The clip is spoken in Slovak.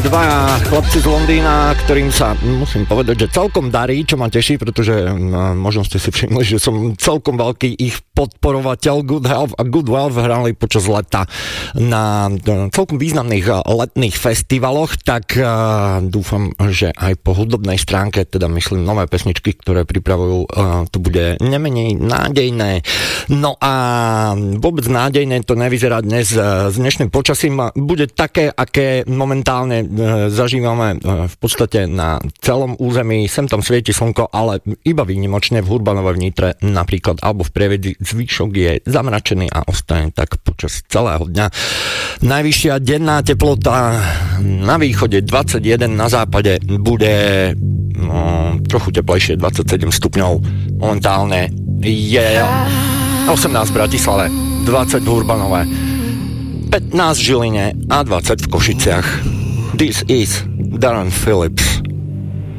Dva chlapci z Londýna, ktorým sa musím povedať, že celkom darí, čo ma teší, pretože možno ste si všimli, že som celkom veľký ich podporovateľ. Good Health a Good Wealth hrali počas leta na celkom významných letných festivaloch, tak dúfam, že aj po hudobnej stránke, teda myslím nové pesničky, ktoré pripravujú, to bude nemenej nádejné. No a vôbec nádejné to nevyzerá dnes s dnešným počasím. Bude také, aké momentálne zažívame v podstate na celom území. Sem tam svieti slnko, ale iba výnimočne v Hurbanove v Nitre napríklad, alebo v Prievidzi zvyšok je zamračený a ostane tak počas celého dňa. Najvyššia denná teplota na východe 21, na západe bude trochu teplejšie 27 stupňov. Momentálne je 18 v Bratislave, 20 v Hurbanove, 15 v Žiline a 20 v Košiciach. This is Darren Phillips